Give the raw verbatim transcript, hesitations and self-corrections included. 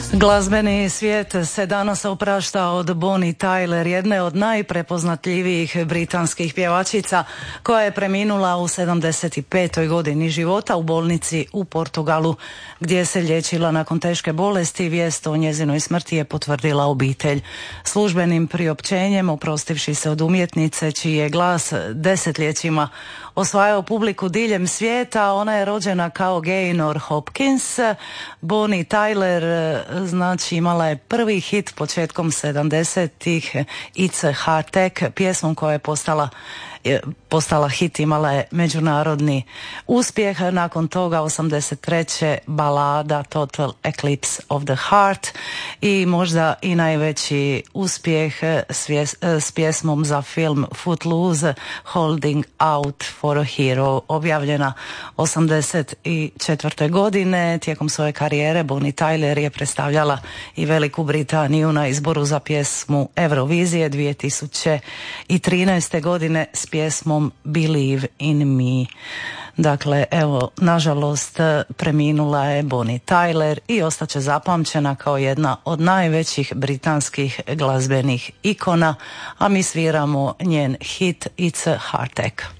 Glazbeni svijet se danas oprašta od Bonnie Tyler, jedne od najprepoznatljivijih britanskih pjevačica koja je preminula u sedamdeset petoj godini života u bolnici u Portugalu gdje se liječila nakon teške bolesti. Vijest o njezinoj smrti je potvrdila obitelj. Službenim priopćenjem, oprostivši se od umjetnice čiji je glas desetljećima osvajao publiku diljem svijeta, ona je rođena kao Gaynor Hopkins. Bonnie Tyler znači imala je prvi hit početkom sedamdesetih, It's a Heartache, pjesmom koja je postala postala hit, imala je međunarodni uspjeh. Nakon toga osamdeset treće balada Total Eclipse of the Heart i možda i najveći uspjeh s pjesmom za film Footloose, Holding Out for a Hero, objavljena osamdeset četvrte godine. Tijekom svoje karijere Bonnie Tyler je predstavljala i Veliku Britaniju na izboru za pjesmu Eurovizije dvije tisuće trinaeste godine s pjesmom Believe in Me. Dakle, evo, nažalost, preminula je Bonnie Tyler i ostaće zapamćena kao jedna od najvećih britanskih glazbenih ikona, a mi sviramo njen hit It's a Heartache.